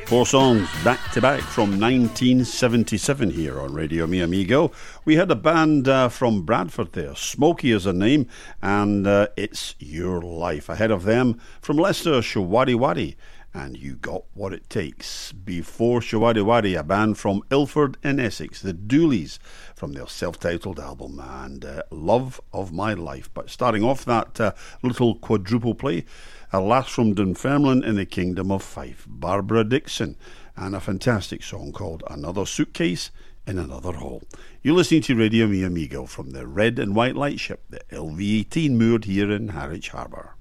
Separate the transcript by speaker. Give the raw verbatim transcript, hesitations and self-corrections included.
Speaker 1: Four songs back to back from nineteen seventy-seven here on Radio Mi Amigo. We had a band uh, from Bradford there, Smokey is their name, and uh, It's Your Life. Ahead of them, from Leicester, Shawadi Wadi, and You Got What It Takes. Before Shawadi Wadi, a band from Ilford in Essex, the Dooleys, from their self-titled album, and uh, Love of My Life. But starting off that uh, little quadruple play, a lass from Dunfermline in the Kingdom of Fife, Barbara Dixon, and a fantastic song called Another Suitcase in Another Hole. You're listening to Radio Mi Amigo from the red and white lightship, the L V eighteen, moored here in Harwich Harbour.